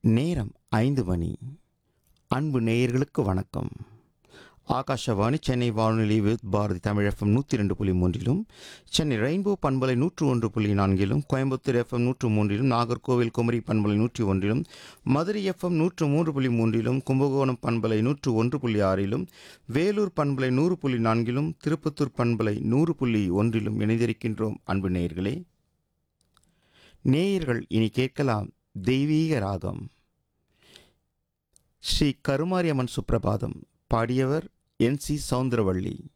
நேரம் 5 மணி. அன்பு நேயர்களுக்கு வணக்கம். ஆகாஷவாணி சென்னை வானொலி with Bharathi Tamil FM 102.3லும், Chennai rainbow பண்பலை 101.4லும், கோயம்புத்தூர் எஃப்எம் 103லும், நாகர்கோவில் குமரி பண்பலை 101லும், மதுரை எஃப்எம் 103.3லும், கும்பகோணம் பண்பலை 101.6லும், வேலூர் பண்பலை 100.4லும், திருப்பத்தூர் பண்பலை 100.1லும் இணைந்திருக்கின்றோம். அன்பு நேயர்களே, நேயர்கள் இனி கேட்கலாம் தெய்வீக ராகம். ஸ்ரீ கருமாரியம்மன் சுப்ரபாதம். பாடியவர் என்.சி. சௌந்தரவள்ளி.